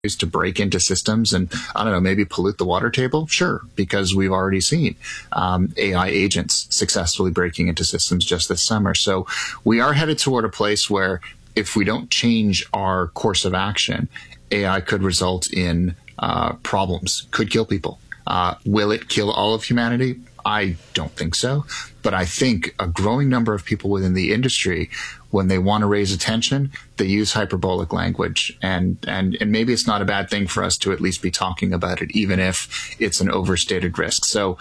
to break into systems and, I don't know, maybe pollute the water table? Sure, because we've already seen AI agents successfully breaking into systems just this summer. So we are headed toward a place where if we don't change our course of action, AI could result in problems, could kill people. Will it kill all of humanity? I don't think so. But I think a growing number of people within the industry, when they want to raise attention, they use hyperbolic language. And maybe it's not a bad thing for us to at least be talking about it, even if it's an overstated risk. So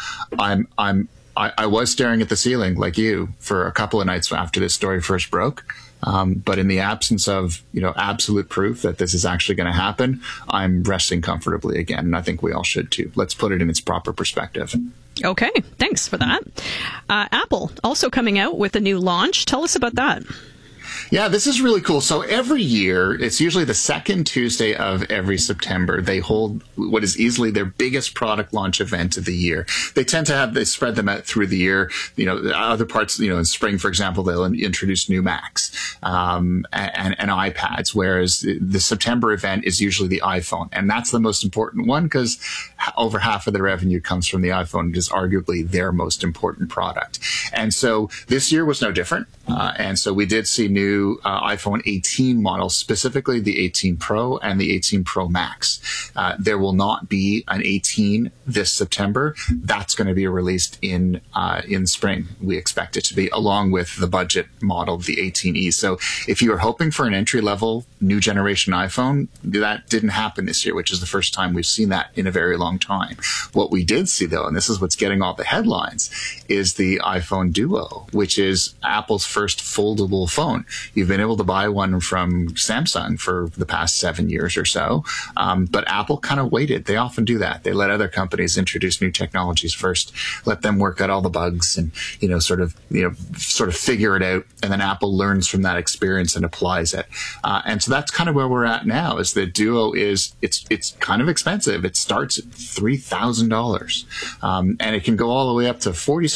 I was staring at the ceiling like you for a couple of nights after this story first broke. But in the absence of, absolute proof that this is actually going to happen, I'm resting comfortably again. And I think we all should too. Let's put it in its proper perspective. Okay, thanks for that. Apple also coming out with a new launch. Tell us about that. Yeah, this is really cool. So every year, it's usually the second Tuesday of every September, they hold what is easily their biggest product launch event of the year. They tend to they spread them out through the year. Other parts, in spring, for example, they'll introduce new Macs and iPads, whereas the September event is usually the iPhone. And that's the most important one because over half of the revenue comes from the iPhone. It is arguably their most important product. And so this year was no different. And so we did see new iPhone 18 models, specifically the 18 Pro and the 18 Pro Max. There will not be an 18 this September. That's going to be released in spring. We expect it to be, along with the budget model, the 18e. So if you are hoping for an entry-level new generation iPhone, that didn't happen this year, which is the first time we've seen that in a very long time. What we did see, though, and this is what's getting all the headlines, is the iPhone Duo, which is Apple's first foldable phone. You've been able to buy one from Samsung for the past 7 years or so, but Apple kind of waited. They often do that. They let other companies introduce new technologies first, let them work out all the bugs and sort of figure it out, and then Apple learns from that experience and applies it. And so that's kind of where we're at now. Is the Duo it's kind of expensive. It starts at $3,000, and it can go all the way up to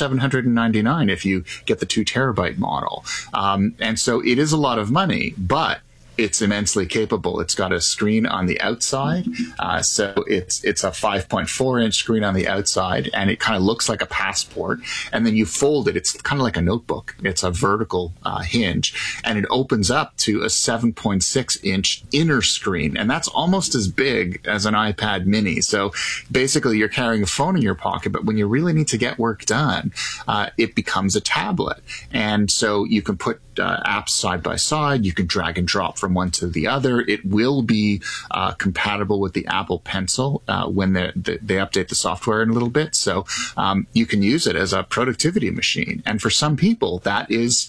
$4,799 if you get the 2 terabyte model. And so it is a lot of money, but it's immensely capable. It's got a screen on the outside. So it's a 5.4-inch screen on the outside, and it kind of looks like a passport. And then you fold it. It's kind of like a notebook. It's a vertical hinge, and it opens up to a 7.6-inch inner screen. And that's almost as big as an iPad mini. So basically, you're carrying a phone in your pocket, but when you really need to get work done, it becomes a tablet. And so you can put apps side by side. You can drag and drop from one to the other. It will be compatible with the Apple Pencil when they update the software in a little bit. So you can use it as a productivity machine. And for some people, that is,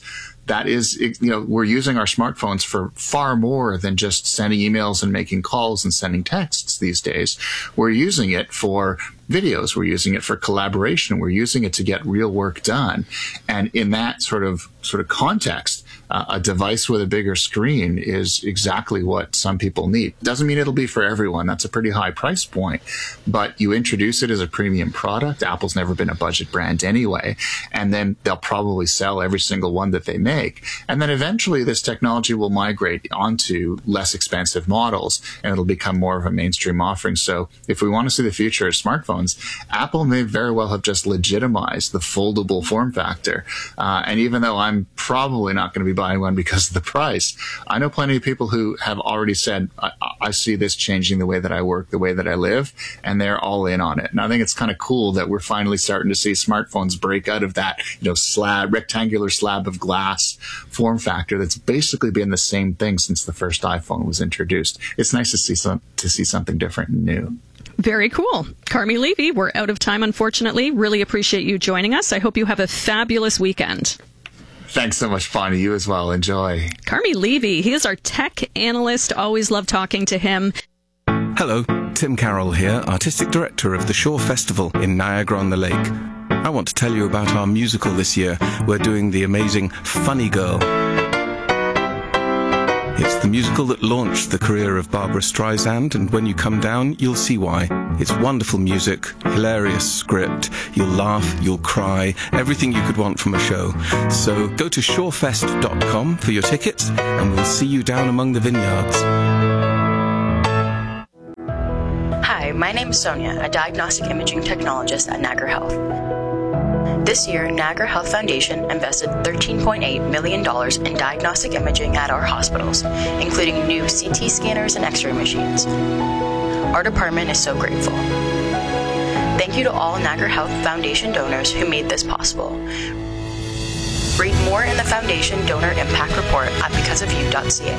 we're using our smartphones for far more than just sending emails and making calls and sending texts these days. We're using it for videos. We're using it for collaboration. We're using it to get real work done. And in that sort of context, a device with a bigger screen is exactly what some people need. Doesn't mean it'll be for everyone. That's a pretty high price point, but you introduce it as a premium product. Apple's never been a budget brand anyway, and then they'll probably sell every single one that they make. And then eventually this technology will migrate onto less expensive models, and it'll become more of a mainstream offering. So if we want to see the future of smartphones, Apple may very well have just legitimized the foldable form factor. And even though I'm probably not going to be buying one because of the price, I know plenty of people who have already said, I see this changing the way that I work, the way that I live, and they're all in on it. And I think it's kind of cool that we're finally starting to see smartphones break out of that, rectangular slab of glass form factor that's basically been the same thing since the first iPhone was introduced. It's nice to see something different and new. Very cool. Carmi Levy, we're out of time, unfortunately. Really appreciate you joining us. I hope you have a fabulous weekend. Thanks so much, Bonnie. You as well. Enjoy. Carmi Levy, he is our tech analyst. Always love talking to him. Hello, Tim Carroll here, Artistic Director of the Shore Festival in Niagara-on-the-Lake. I want to tell you about our musical this year. We're doing the amazing Funny Girl. It's the musical that launched the career of Barbara Streisand, and when you come down, you'll see why. It's wonderful music, hilarious script, you'll laugh, you'll cry, everything you could want from a show. So go to shorefest.com for your tickets, and we'll see you down among the vineyards. Hi, my name is Sonia, a diagnostic imaging technologist at Niagara Health. This year, Niagara Health Foundation invested $13.8 million in diagnostic imaging at our hospitals, including new CT scanners and X-ray machines. Our department is so grateful. Thank you to all Niagara Health Foundation donors who made this possible. Read more in the Foundation Donor Impact Report at becauseofyou.ca.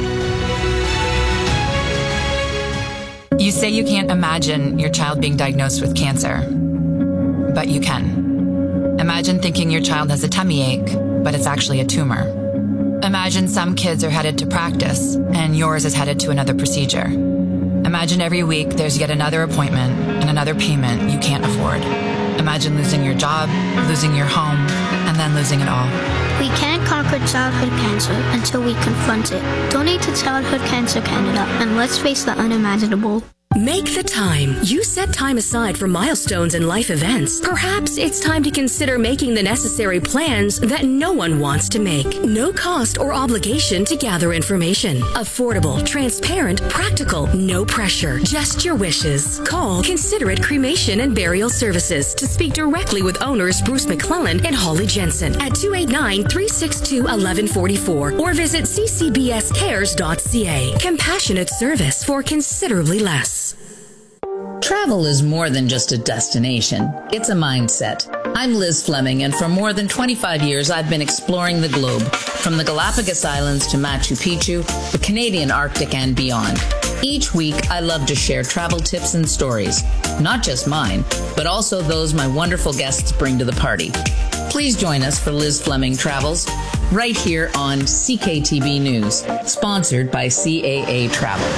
You say you can't imagine your child being diagnosed with cancer, but you can. Imagine thinking your child has a tummy ache, but it's actually a tumor. Imagine some kids are headed to practice, and yours is headed to another procedure. Imagine every week there's yet another appointment and another payment you can't afford. Imagine losing your job, losing your home, and then losing it all. We can't conquer childhood cancer until we confront it. Donate to Childhood Cancer Canada, and let's face the unimaginable. Make the time. You set time aside for milestones and life events. Perhaps it's time to consider making the necessary plans that no one wants to make. No cost or obligation to gather information. Affordable, transparent, practical, no pressure. Just your wishes. Call Considerate Cremation and Burial Services to speak directly with owners Bruce McClellan and Holly Jensen at 289-362-1144 or visit ccbscares.ca. Compassionate service for considerably less. Travel is more than just a destination. It's a mindset. I'm Liz Fleming, and for more than 25 years, I've been exploring the globe, from the Galapagos Islands to Machu Picchu, the Canadian Arctic, and beyond. Each week, I love to share travel tips and stories, not just mine, but also those my wonderful guests bring to the party. Please join us for Liz Fleming Travels, right here on CKTB News, sponsored by CAA Travel.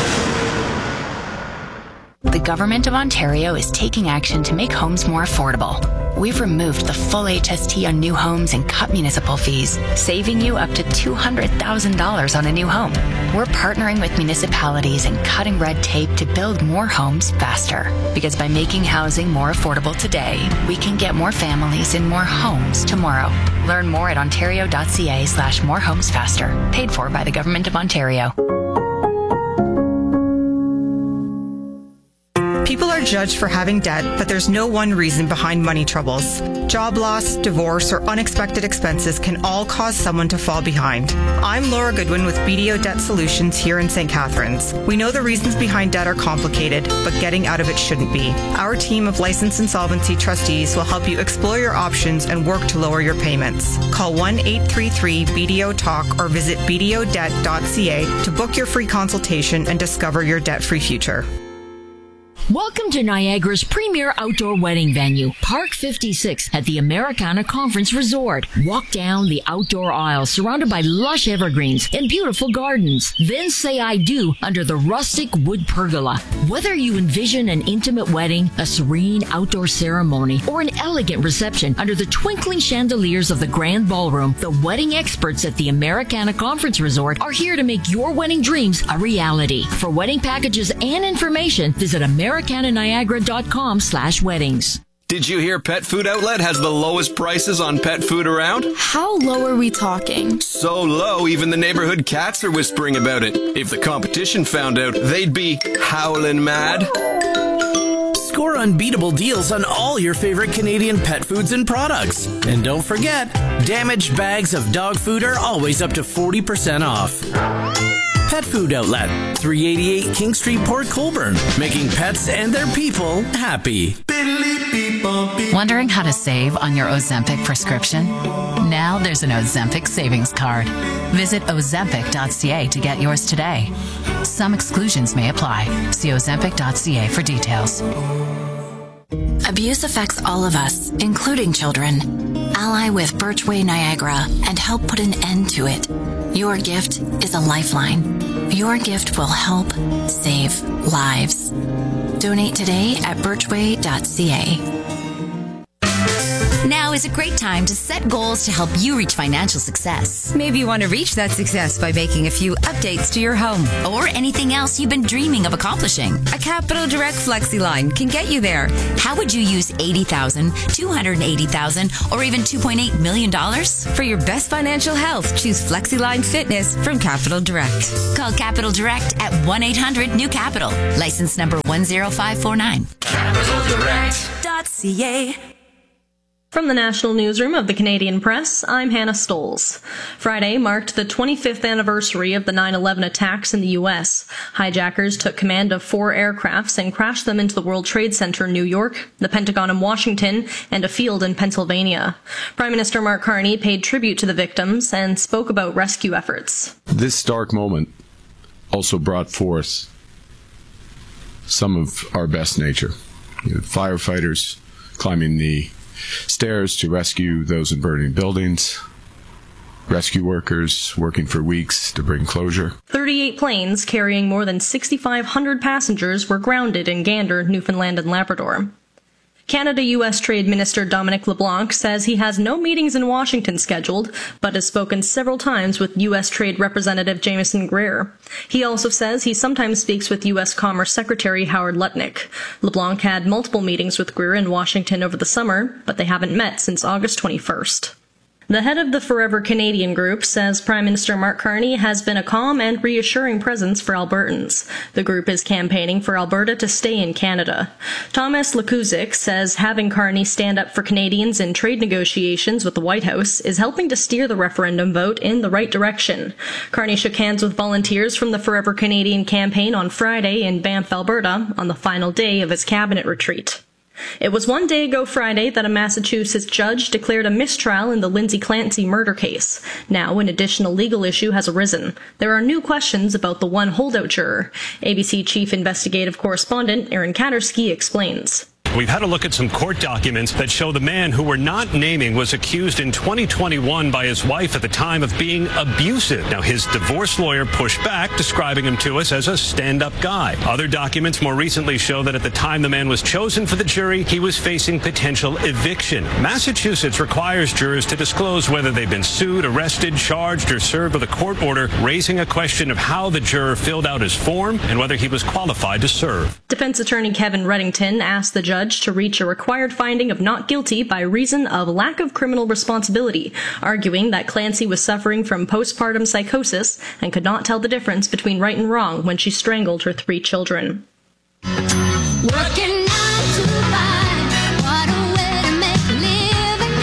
The Government of Ontario is taking action to make homes more affordable. We've removed the full HST on new homes and cut municipal fees, saving you up to $200,000 on a new home. We're partnering with municipalities and cutting red tape to build more homes faster. Because by making housing more affordable today, we can get more families in more homes tomorrow. Learn more at ontario.ca/morehomesfaster. Paid for by the Government of Ontario. People are judged for having debt, but there's no one reason behind money troubles. Job loss, divorce, or unexpected expenses can all cause someone to fall behind. I'm Laura Goodwin with BDO Debt Solutions here in St. Catharines. We know the reasons behind debt are complicated, but getting out of it shouldn't be. Our team of licensed insolvency trustees will help you explore your options and work to lower your payments. Call 1-833-BDO-TALK or visit bdodebt.ca to book your free consultation and discover your debt-free future. Welcome to Niagara's premier outdoor wedding venue, Park 56 at the Americana Conference Resort. Walk down the outdoor aisle surrounded by lush evergreens and beautiful gardens. Then say I do under the rustic wood pergola. Whether you envision an intimate wedding, a serene outdoor ceremony, or an elegant reception under the twinkling chandeliers of the grand ballroom, the wedding experts at the Americana Conference Resort are here to make your wedding dreams a reality. For wedding packages and information, visit americananiagara.com/weddings. Did you hear Pet Food Outlet has the lowest prices on pet food around? How low are we talking? So low, even the neighborhood cats are whispering about it. If the competition found out, they'd be howling mad. Score unbeatable deals on all your favorite Canadian pet foods and products. And don't forget, damaged bags of dog food are always up to 40% off. Pet Food Outlet, 388 King Street, Port Colborne, making pets and their people happy. Wondering how to save on your Ozempic prescription? Now there's an Ozempic savings card. Visit ozempic.ca to get yours today. Some exclusions may apply. See ozempic.ca for details. Abuse affects all of us, including children. Ally with Birchway Niagara and help put an end to it. Your gift is a lifeline. Your gift will help save lives. Donate today at birchway.ca. Now is a great time to set goals to help you reach financial success. Maybe you want to reach that success by making a few updates to your home. Or anything else you've been dreaming of accomplishing. A Capital Direct FlexiLine can get you there. How would you use $80,000, $280,000, or even $2.8 million? For your best financial health, choose FlexiLine Fitness from Capital Direct. Call Capital Direct at 1-800-NEW-CAPITAL. License number 10549. CapitalDirect.ca. From the National Newsroom of the Canadian Press, I'm Hannah Stoles. Friday marked the 25th anniversary of the 9/11 attacks in the U.S. Hijackers took command of 4 aircrafts and crashed them into the World Trade Center in New York, the Pentagon in Washington, and a field in Pennsylvania. Prime Minister Mark Carney paid tribute to the victims and spoke about rescue efforts. This dark moment also brought forth some of our best nature. Firefighters climbing the stairs to rescue those in burning buildings, rescue workers working for weeks to bring closure. 38 planes carrying more than 6,500 passengers were grounded in Gander, Newfoundland and Labrador. Canada-U.S. Trade Minister Dominic LeBlanc says he has no meetings in Washington scheduled, but has spoken several times with U.S. Trade Representative Jameson Greer. He also says he sometimes speaks with U.S. Commerce Secretary Howard Lutnick. LeBlanc had multiple meetings with Greer in Washington over the summer, but they haven't met since August 21st. The head of the Forever Canadian group says Prime Minister Mark Carney has been a calm and reassuring presence for Albertans. The group is campaigning for Alberta to stay in Canada. Thomas Lekuzik says having Carney stand up for Canadians in trade negotiations with the White House is helping to steer the referendum vote in the right direction. Carney shook hands with volunteers from the Forever Canadian campaign on Friday in Banff, Alberta, on the final day of his cabinet retreat. It was 1 day ago Friday that a Massachusetts judge declared a mistrial in the Lindsay Clancy murder case. Now, an additional legal issue has arisen. There are new questions about the one holdout juror. ABC Chief Investigative Correspondent Aaron Katersky explains. We've had a look at some court documents that show the man who we're not naming was accused in 2021 by his wife at the time of being abusive. Now, his divorce lawyer pushed back, describing him to us as a stand-up guy. Other documents more recently show that at the time the man was chosen for the jury, he was facing potential eviction. Massachusetts requires jurors to disclose whether they've been sued, arrested, charged, or served with a court order, raising a question of how the juror filled out his form and whether he was qualified to serve. Defense attorney Kevin Reddington asked the judge to reach a required finding of not guilty by reason of lack of criminal responsibility, arguing that Clancy was suffering from postpartum psychosis and could not tell the difference between right and wrong when she strangled her 3 children. Working 9 to 5, what a way to make a living.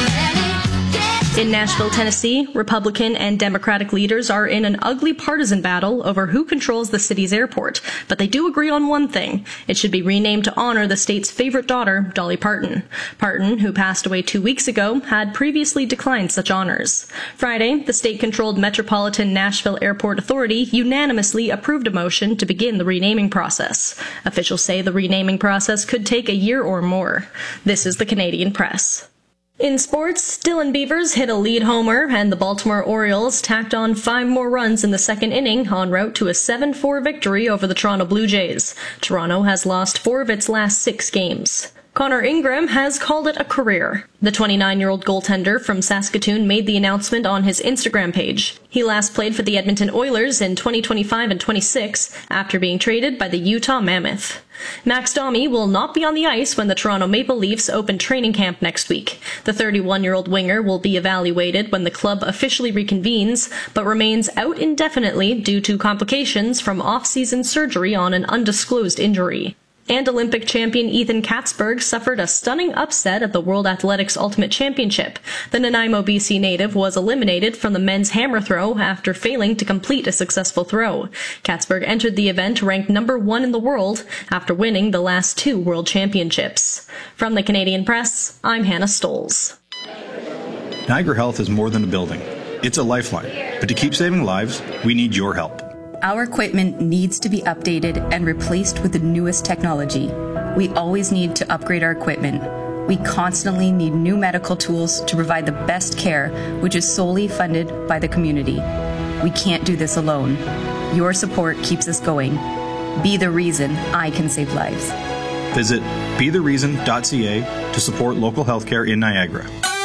In Nashville, Tennessee, Republican and Democratic leaders are in an ugly partisan battle over who controls the city's airport, but they do agree on one thing. It should be renamed to honor the state's favorite daughter, Dolly Parton. Parton, who passed away 2 weeks ago, had previously declined such honors. Friday, the state-controlled Metropolitan Nashville Airport Authority unanimously approved a motion to begin the renaming process. Officials say the renaming process could take a year or more. This is the Canadian Press. In sports, Dylan Beavers hit a lead homer, and the Baltimore Orioles tacked on 5 more runs in the second inning en route to a 7-4 victory over the Toronto Blue Jays. Toronto has lost 4 of its last 6 games. Connor Ingram has called it a career. The 29-year-old goaltender from Saskatoon made the announcement on his Instagram page. He last played for the Edmonton Oilers in 2025 and 26 after being traded by the Utah Mammoth. Max Domi will not be on the ice when the Toronto Maple Leafs open training camp next week. The 31-year-old winger will be evaluated when the club officially reconvenes, but remains out indefinitely due to complications from off-season surgery on an undisclosed injury. And Olympic champion Ethan Katzberg suffered a stunning upset at the World Athletics Ultimate Championship. The Nanaimo, BC native was eliminated from the men's hammer throw after failing to complete a successful throw. Katzberg entered the event ranked number 1 in the world after winning the last 2 World Championships. From the Canadian Press, I'm Hannah Stoles. Niagara Health is more than a building. It's a lifeline. But to keep saving lives, we need your help. Our equipment needs to be updated and replaced with the newest technology. We always need to upgrade our equipment. We constantly need new medical tools to provide the best care, which is solely funded by the community. We can't do this alone. Your support keeps us going. Be the reason I can save lives. Visit bethereason.ca to support local healthcare in Niagara.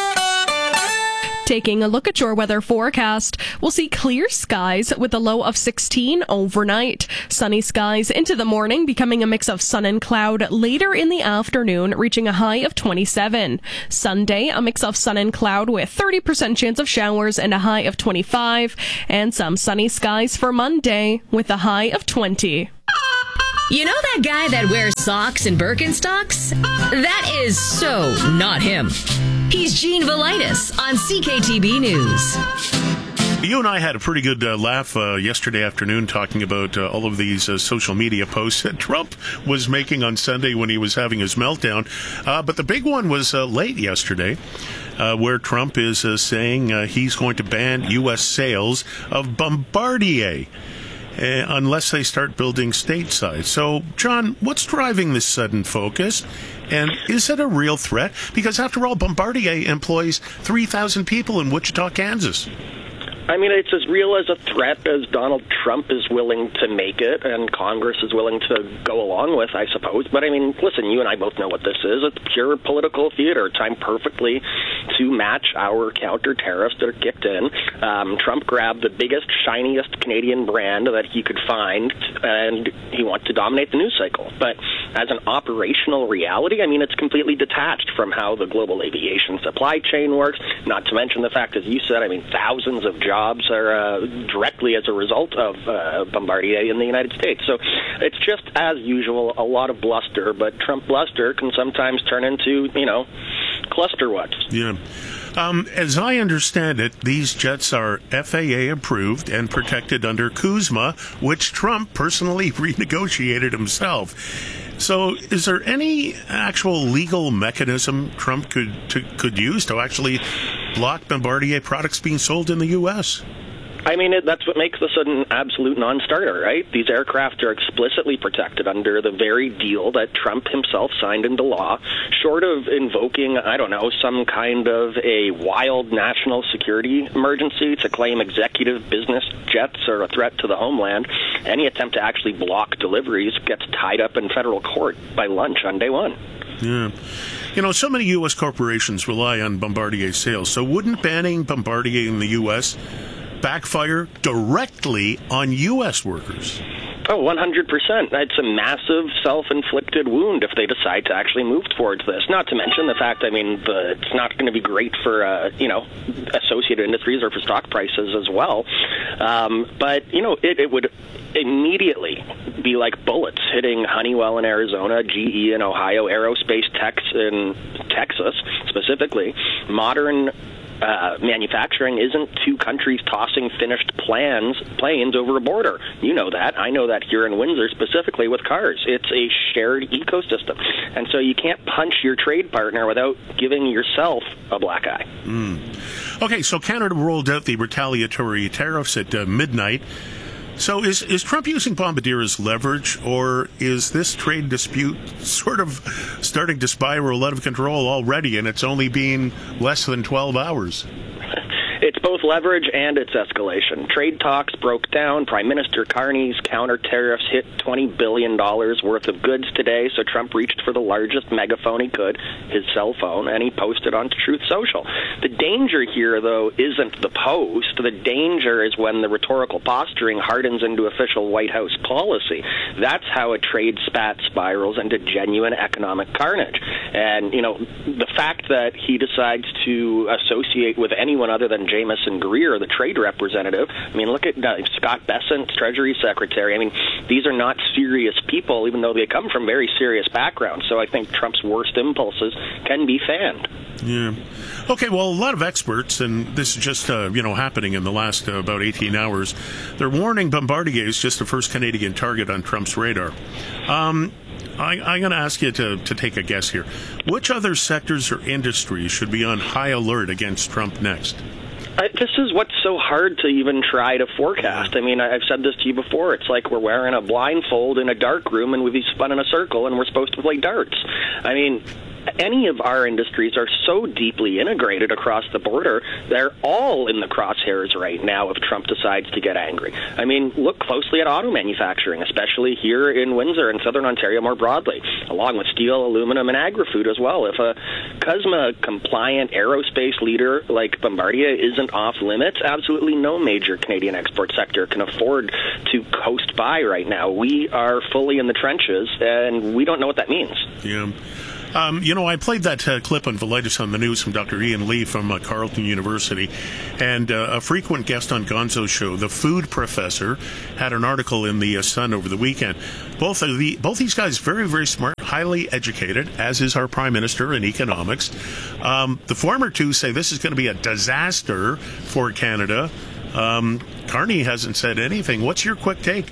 Taking a look at your weather forecast, we'll see clear skies with a low of 16 overnight. Sunny skies into the morning, becoming a mix of sun and cloud later in the afternoon, reaching a high of 27. Sunday, a mix of sun and cloud with 30% chance of showers and a high of 25. And some sunny skies for Monday with a high of 20. You know that guy that wears socks and Birkenstocks? That is so not him. He's Gene Velitis on CKTB News. You and I had a pretty good laugh yesterday afternoon talking about all of these social media posts that Trump was making on Sunday when he was having his meltdown. But the big one was late yesterday, where Trump is saying he's going to ban U.S. sales of Bombardier unless they start building stateside. So, John, what's driving this sudden focus? And is it a real threat? Because, after all, Bombardier employs 3,000 people in Wichita, Kansas. I mean, it's as real as a threat as Donald Trump is willing to make it, and Congress is willing to go along with, I suppose. But, I mean, listen, you and I both know what this is. It's pure political theater, timed perfectly to match our counter tariffs that are kicked in. Trump grabbed the biggest, shiniest Canadian brand that he could find, and he wants to dominate the news cycle. But as an operational reality, I mean, it's completely detached from how the global aviation supply chain works, not to mention the fact, as you said, I mean, thousands of jobs are directly as a result of Bombardier in the United States. So it's just, as usual, a lot of bluster, but Trump bluster can sometimes turn into, cluster what. Yeah. As I understand it, these jets are FAA approved and protected under CUSMA, which Trump personally renegotiated himself. So is there any actual legal mechanism Trump could use to actually block Bombardier products being sold in the U.S.? I mean, that's what makes this an absolute non-starter, right? These aircraft are explicitly protected under the very deal that Trump himself signed into law, short of invoking, I don't know, some kind of a wild national security emergency to claim executive business jets are a threat to the homeland. Any attempt to actually block deliveries gets tied up in federal court by lunch on day one. Yeah. So many U.S. corporations rely on Bombardier sales, so wouldn't banning Bombardier in the U.S. backfire directly on U.S. workers? Oh, 100%. It's a massive self-inflicted wound if they decide to actually move towards this. Not to mention the fact, it's not going to be great for, associated industries or for stock prices as well. But, it would immediately be like bullets hitting Honeywell in Arizona, GE in Ohio, Aerospace Techs in Texas, specifically. Modern manufacturing isn't two countries tossing finished planes over a border. You know that. I know that here in Windsor, specifically with cars. It's a shared ecosystem. And so you can't punch your trade partner without giving yourself a black eye. Okay, so Canada rolled out the retaliatory tariffs at midnight. So is Trump using Bombardier as leverage, or is this trade dispute sort of starting to spiral out of control already, and it's only been less than 12 hours? It's both leverage and it's escalation. Trade talks broke down. Prime Minister Carney's counter tariffs hit $20 billion worth of goods today, so Trump reached for the largest megaphone he could, his cell phone, and he posted on Truth Social. The danger here, though, isn't the post. The danger is when the rhetorical posturing hardens into official White House policy. That's how a trade spat spirals into genuine economic carnage. And, the fact that he decides to associate with anyone other than Jamieson Greer, the trade representative. Look at Scott Bessent, Treasury Secretary. These are not serious people, even though they come from very serious backgrounds. So I think Trump's worst impulses can be fanned. Yeah. Okay, well, a lot of experts, and this is just, happening in the last about 18 hours, they're warning Bombardier is just the first Canadian target on Trump's radar. I'm going to ask you to take a guess here. Which other sectors or industries should be on high alert against Trump next? This is what's so hard to even try to forecast. I've said this to you before. It's like we're wearing a blindfold in a dark room and we've spun in a circle and we're supposed to play darts. any of our industries are so deeply integrated across the border, they're all in the crosshairs right now if Trump decides to get angry. I mean, look closely at auto manufacturing, especially here in Windsor and Southern Ontario more broadly, along with steel, aluminum, and agri-food as well. If a CUSMA-compliant aerospace leader like Bombardier isn't off limits, absolutely no major Canadian export sector can afford to coast by right now. We are fully in the trenches, and we don't know what that means. Yeah. I played that clip on the latest on the news from Dr. Ian Lee from Carleton University, and a frequent guest on Gonzo's show, the food professor, had an article in the Sun over the weekend. Both these guys very, very smart, highly educated, as is our Prime Minister in economics. The former two say this is going to be a disaster for Canada. Carney hasn't said anything. What's your quick take?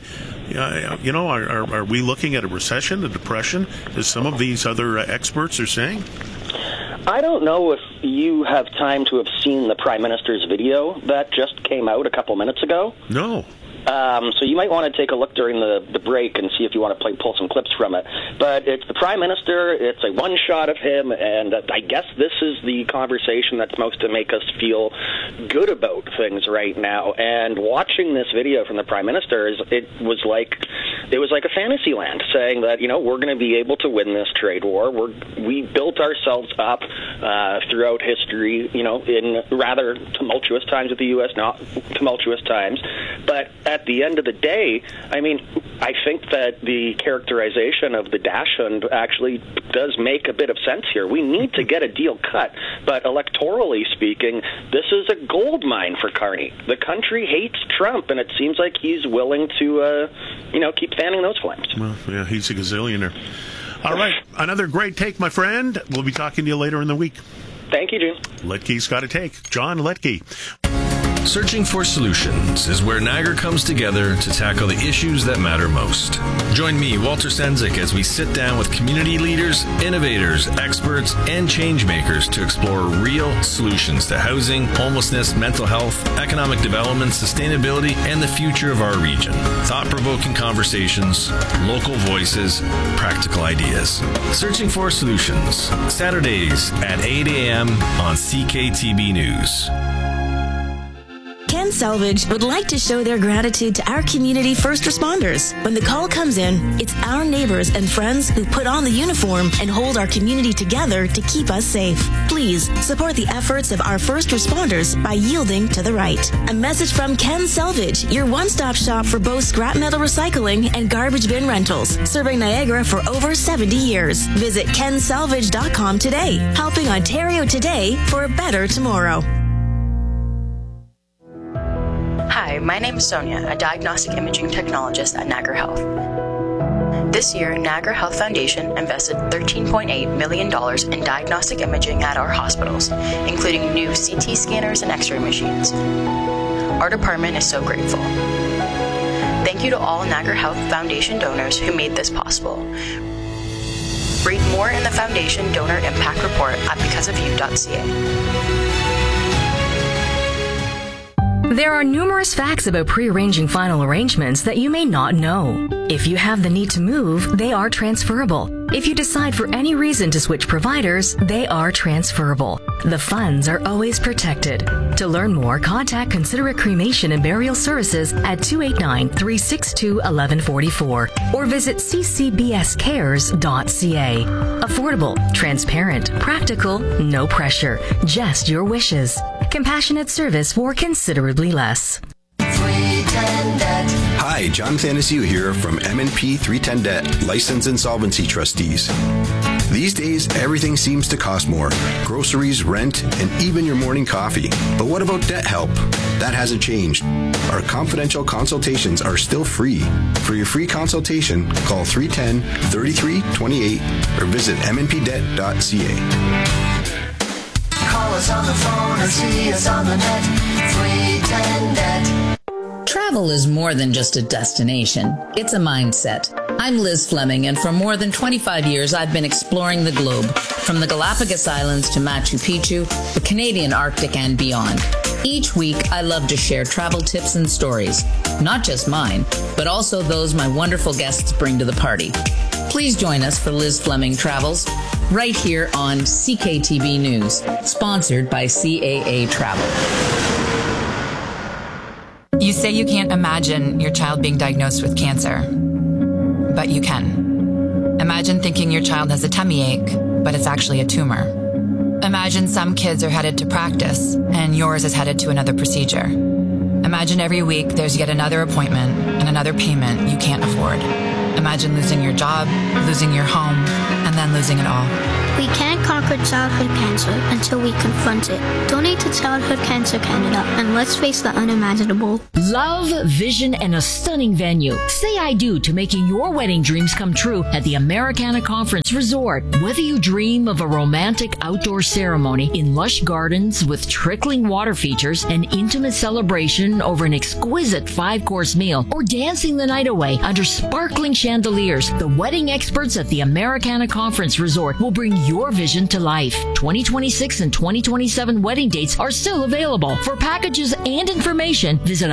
Are we looking at a recession, a depression, as some of these other experts are saying? I don't know if you have time to have seen the Prime Minister's video that just came out a couple minutes ago. No. So you might want to take a look during the break and see if you want to pull some clips from it. But it's the Prime Minister, it's a one-shot of him, and I guess this is the conversation that's supposed to make us feel good about things right now. And watching this video from the Prime Minister, it was like a fantasy land, saying that, we're going to be able to win this trade war. We built ourselves up throughout history, in rather tumultuous times with the U.S., not tumultuous times. But at the end of the day, I think that the characterization of the dash fund actually does make a bit of sense here. We need to get a deal cut, but electorally speaking, this is a gold mine for Carney. The country hates Trump, and it seems like he's willing to, keep fanning those flames. Well, yeah, he's a gazillionaire. All right, another great take, my friend. We'll be talking to you later in the week. Thank you, June. Letke's got a take. John Letke. Searching for Solutions is where Niagara comes together to tackle the issues that matter most. Join me, Walter Sendzik, as we sit down with community leaders, innovators, experts, and change makers to explore real solutions to housing, homelessness, mental health, economic development, sustainability, and the future of our region. Thought-provoking conversations, local voices, practical ideas. Searching for Solutions, Saturdays at 8 a.m. on CKTB News. Ken Salvage would like to show their gratitude to our community first responders. When the call comes in, it's our neighbors and friends who put on the uniform and hold our community together to keep us safe. Please support the efforts of our first responders by yielding to the right. A message from Ken Salvage, your one-stop shop for both scrap metal recycling and garbage bin rentals, serving Niagara for over 70 years. Visit kensalvage.com today, helping Ontario today for a better tomorrow. Hi, my name is Sonia, a diagnostic imaging technologist at Niagara Health. This year, Niagara Health Foundation invested $13.8 million in diagnostic imaging at our hospitals, including new CT scanners and X-ray machines. Our department is so grateful. Thank you to all Niagara Health Foundation donors who made this possible. Read more in the Foundation Donor Impact Report at becauseofyou.ca. There are numerous facts about pre-arranging final arrangements that you may not know. If you have the need to move, they are transferable. If you decide for any reason to switch providers, they are transferable. The funds are always protected. To learn more, contact Considerate Cremation and Burial Services at 289-362-1144 or visit ccbscares.ca. Affordable, transparent, practical, no pressure, just your wishes. Compassionate service for considerably less. Hi, John Thanasiu here from M&P 310 Debt, Licensed Insolvency Trustees. These days, everything seems to cost more. Groceries, rent, and even your morning coffee. But what about debt help? That hasn't changed. Our confidential consultations are still free. For your free consultation, call 310-3328 or visit mnpdebt.ca. Call us on the phone or see us on the net. 310 Debt. Travel is more than just a destination. It's a mindset. I'm Liz Fleming, and for more than 25 years, I've been exploring the globe, from the Galapagos Islands to Machu Picchu, the Canadian Arctic, and beyond. Each week, I love to share travel tips and stories, not just mine, but also those my wonderful guests bring to the party. Please Please join us for Liz Fleming Travels right here on CKTB News, sponsored by CAA Travel. You say you can't imagine your child being diagnosed with cancer, but you can. Imagine thinking your child has a tummy ache, but it's actually a tumor. Imagine some kids are headed to practice and yours is headed to another procedure. Imagine every week there's yet another appointment and another payment you can't afford. Imagine losing your job, losing your home, and then losing it all. We can't conquer childhood cancer until we confront it. Donate to Childhood Cancer Canada and let's face the unimaginable. Love, vision, and a stunning venue. Say I do to making your wedding dreams come true at the Americana Conference Resort. Whether you dream of a romantic outdoor ceremony in lush gardens with trickling water features, an intimate celebration over an exquisite 5-course meal, or dancing the night away under sparkling chandeliers, the wedding experts at the Americana Conference Resort will bring your vision to life. 2026 and 2027 wedding dates are still available. For packages and information, visit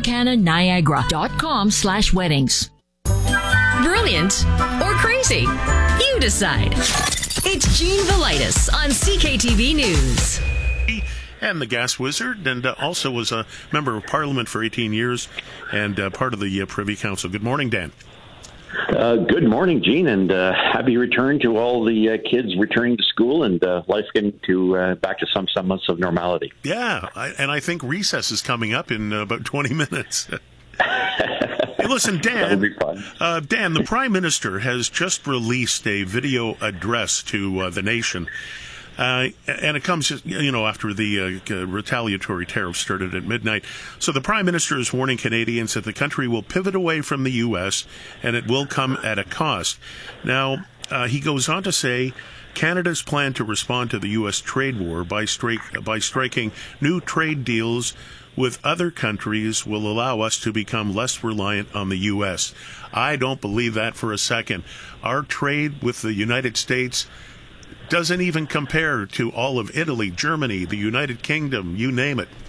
americananiagara.com/weddings. Brilliant or crazy? You decide. It's Gene Velitis on CKTV News. And the gas wizard, and also was a member of Parliament for 18 years and part of the Privy Council. Good morning, Dan. Good morning, Gene, and happy return to all the kids returning to school and life getting to back to some semblance of normality. Yeah, I think recess is coming up in about 20 minutes. Hey, listen, Dan. That'll be fun. Dan, the Prime Minister has just released a video address to the nation. And it comes, after the retaliatory tariffs started at midnight. So the Prime Minister is warning Canadians that the country will pivot away from the U.S. and it will come at a cost. Now, he goes on to say Canada's plan to respond to the U.S. trade war by striking new trade deals with other countries will allow us to become less reliant on the U.S. I don't believe that for a second. Our trade with the United States doesn't even compare to all of Italy, Germany, the United Kingdom, you name it.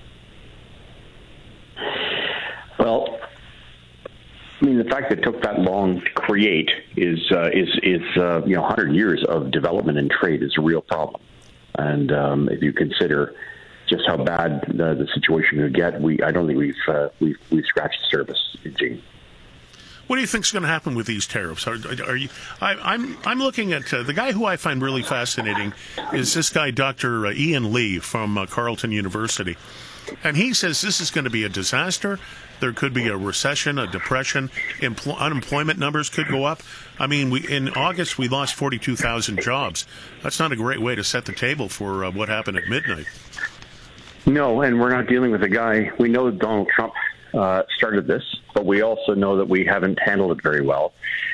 Well, I mean, the fact that it took that long to create is 100 years of development and trade is a real problem. And if you consider just how bad the situation could get, I don't think we've scratched the surface, Gene. What do you think is going to happen with these tariffs? I'm looking at the guy who I find really fascinating is this guy, Dr. Ian Lee from Carleton University. And he says this is going to be a disaster. There could be a recession, a depression. Unemployment numbers could go up. I mean, in August, we lost 42,000 jobs. That's not a great way to set the table for what happened at midnight. No, and we're not dealing with a guy. We know Donald Trump started this, but we also know that we haven't handled it very well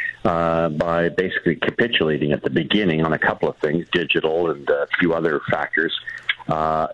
by basically capitulating at the beginning on a couple of things, digital and a few other factors. I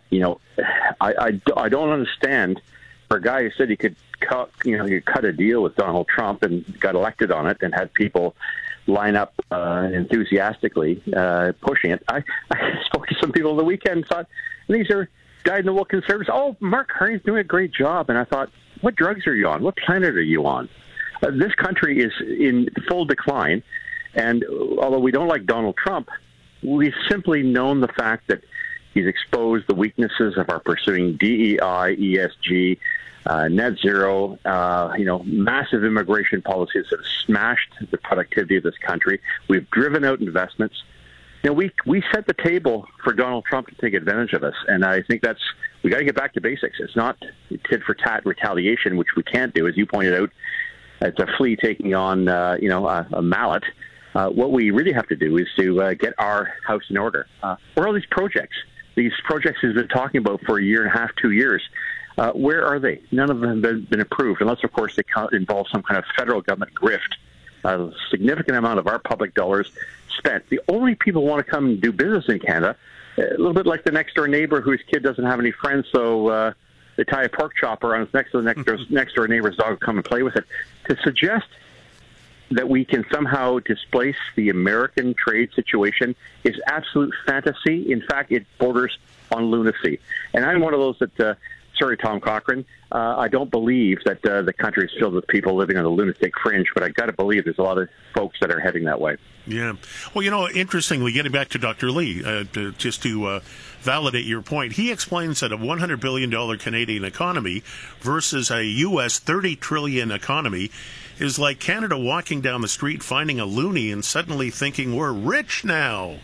don't understand for a guy who said he could cut a deal with Donald Trump and got elected on it and had people line up enthusiastically pushing it. I spoke to some people on the weekend and thought, these are dyed-in-the-wool conservatives. Oh, Mark Carney's doing a great job. And I thought, what drugs are you on? What planet are you on? This country is in full decline. And although we don't like Donald Trump, we've simply known the fact that he's exposed the weaknesses of our pursuing DEI, ESG, net zero, massive immigration policies that have smashed the productivity of this country. We've driven out investments. We set the table for Donald Trump to take advantage of us, and I think we got to get back to basics. It's not tit for tat retaliation, which we can't do, as you pointed out. It's a flea taking on, a mallet. What we really have to do is to get our house in order. Where are all these projects? These projects he's been talking about for a year and a half, 2 years. Where are they? None of them have been approved, unless, of course, they involve some kind of federal government grift. A significant amount of our public dollars spent. The only people who want to come and do business in Canada, a little bit like the next-door neighbor whose kid doesn't have any friends, so they tie a pork chopper on the next-door neighbor's dog to come and play with it. To suggest that we can somehow displace the American trade situation is absolute fantasy. In fact, it borders on lunacy. And I'm one of those that sorry, Tom Cochrane. I don't believe that the country is filled with people living on the lunatic fringe, but I got to believe there's a lot of folks that are heading that way. Yeah. Well, interestingly, getting back to Dr. Lee, just to validate your point, he explains that a $100 billion Canadian economy versus a U.S. $30 trillion economy is like Canada walking down the street, finding a loony, and suddenly thinking we're rich now.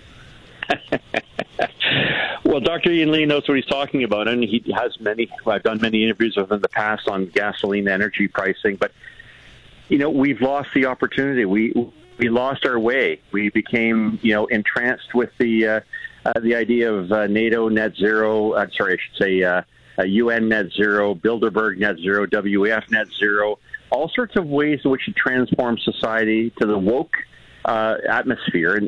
Well, Dr. Ian Lee knows what he's talking about, and he has I've done many interviews with him in the past on gasoline energy pricing, but, we've lost the opportunity. We lost our way. We became, entranced with the idea of NATO net zero, UN net zero, Bilderberg net zero, WEF net zero, all sorts of ways in which to transform society to the woke atmosphere.